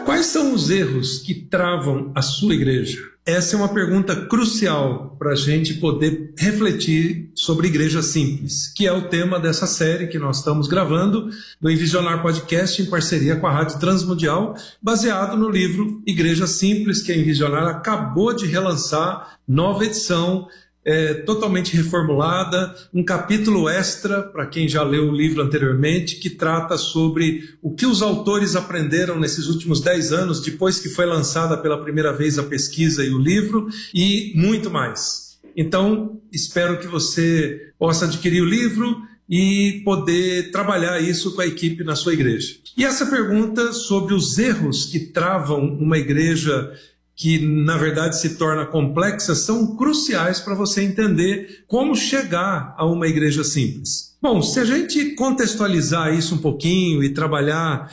Quais são os erros que travam a sua igreja? Essa é uma pergunta crucial para a gente poder refletir sobre Igreja Simples, que é o tema dessa série que nós estamos gravando do Envisionar Podcast em parceria com a Rádio Transmundial, baseado no livro Igreja Simples, que a Envisionar acabou de relançar, nova edição, totalmente reformulada, um capítulo extra, para quem já leu o livro anteriormente, que trata sobre o que os autores aprenderam nesses últimos 10 anos, depois que foi lançada pela primeira vez a pesquisa e o livro, e muito mais. Então, espero que você possa adquirir o livro e poder trabalhar isso com a equipe na sua igreja. E essa pergunta sobre os erros que travam uma igreja que na verdade se torna complexa, são cruciais para você entender como chegar a uma igreja simples. Bom, se a gente contextualizar isso um pouquinho e trabalhar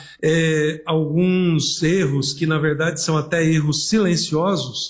alguns erros que na verdade são até erros silenciosos,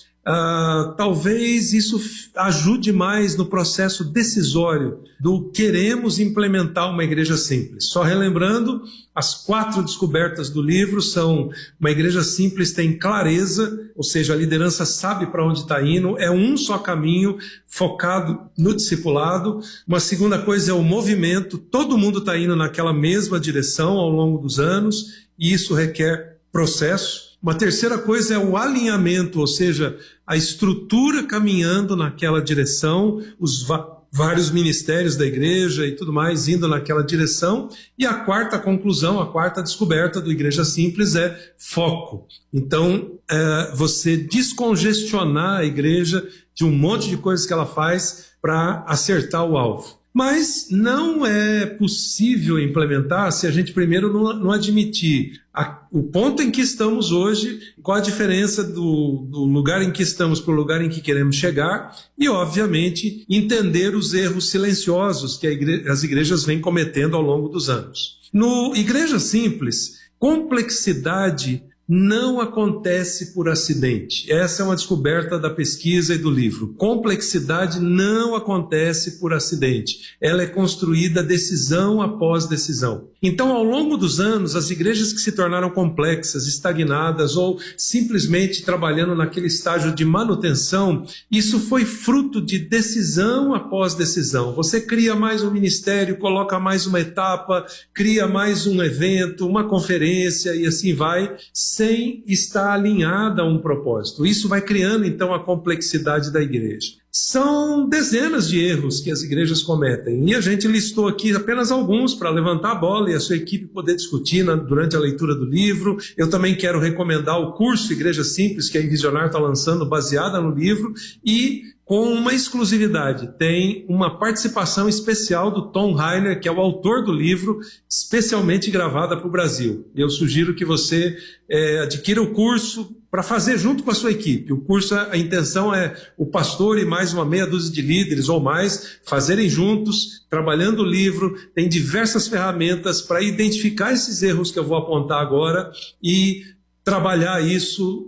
talvez isso ajude mais no processo decisório do queremos implementar uma igreja simples. Só relembrando, as 4 descobertas do livro são: uma igreja simples tem clareza, ou seja, a liderança sabe para onde está indo, é um só caminho focado no discipulado. Uma segunda coisa é o movimento, todo mundo está indo naquela mesma direção ao longo dos anos, e isso requer processo. Uma terceira coisa é o alinhamento, ou seja, a estrutura caminhando naquela direção, os vários ministérios da igreja e tudo mais indo naquela direção. E a quarta conclusão, a quarta descoberta do Igreja Simples é foco. Então, você descongestionar a igreja de um monte de coisas que ela faz para acertar o alvo. Mas não é possível implementar se a gente primeiro não admitir o ponto em que estamos hoje, qual a diferença do lugar em que estamos para o lugar em que queremos chegar e, obviamente, entender os erros silenciosos que as igrejas vêm cometendo ao longo dos anos. No Igreja Simples, complexidade não acontece por acidente. Essa é uma descoberta da pesquisa e do livro. Complexidade não acontece por acidente. Ela é construída decisão após decisão. Então, ao longo dos anos, as igrejas que se tornaram complexas, estagnadas ou simplesmente trabalhando naquele estágio de manutenção, isso foi fruto de decisão após decisão. Você cria mais um ministério, coloca mais uma etapa, cria mais um evento, uma conferência e assim vai, sem estar alinhada a um propósito. Isso vai criando, então, a complexidade da igreja. São dezenas de erros que as igrejas cometem, e a gente listou aqui apenas alguns para levantar a bola e a sua equipe poder discutir durante a leitura do livro. Eu também quero recomendar o curso Igreja Simples, que a Envisionar está lançando, baseada no livro, e com uma exclusividade, tem uma participação especial do Tom Rainer, que é o autor do livro, especialmente gravada para o Brasil. Eu sugiro que você adquira o curso para fazer junto com a sua equipe. O curso, a intenção é o pastor e mais uma meia dúzia de líderes ou mais fazerem juntos, trabalhando o livro. Tem diversas ferramentas para identificar esses erros que eu vou apontar agora e trabalhar isso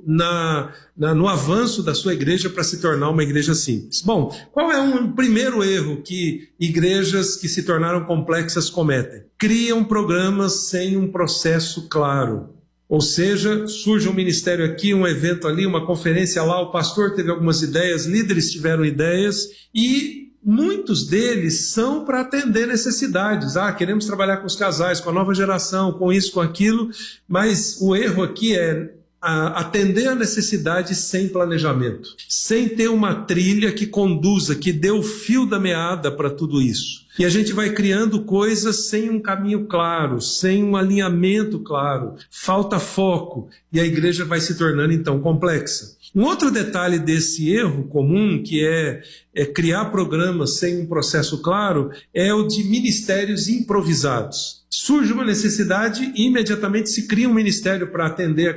no avanço da sua igreja para se tornar uma igreja simples. Bom, qual é um primeiro erro que igrejas que se tornaram complexas cometem? Criam programas sem um processo claro. Ou seja, surge um ministério aqui, um evento ali, uma conferência lá, o pastor teve algumas ideias, líderes tiveram ideias e muitos deles são para atender necessidades. Queremos trabalhar com os casais, com a nova geração, com isso, com aquilo, mas o erro aqui é atender a necessidade sem planejamento, sem ter uma trilha que conduza, que dê o fio da meada para tudo isso. E a gente vai criando coisas sem um caminho claro, sem um alinhamento claro, falta foco, e a igreja vai se tornando então complexa. Um outro detalhe desse erro comum, que é criar programas sem um processo claro, é o de ministérios improvisados. Surge uma necessidade e imediatamente se cria um ministério para atender